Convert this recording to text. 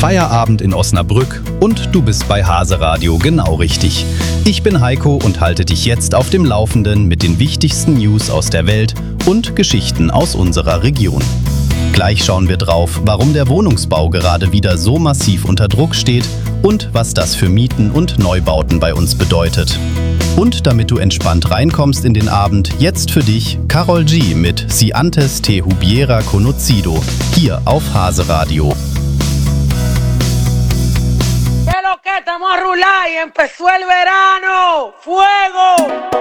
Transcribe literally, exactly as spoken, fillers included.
Feierabend in Osnabrück und du bist bei Hase Radio genau richtig. Ich bin Heiko und halte dich jetzt auf dem Laufenden mit den wichtigsten News aus der Welt und Geschichten aus unserer Region. Gleich schauen wir drauf, warum der Wohnungsbau gerade wieder so massiv unter Druck steht und was das für Mieten und Neubauten bei uns bedeutet. Und damit du entspannt reinkommst in den Abend, jetzt für dich Karol G mit Si antes te hubiera conocido, hier auf Hase Radio. ¿Qué lo que estamos a rular y empezó el verano? ¡Fuego!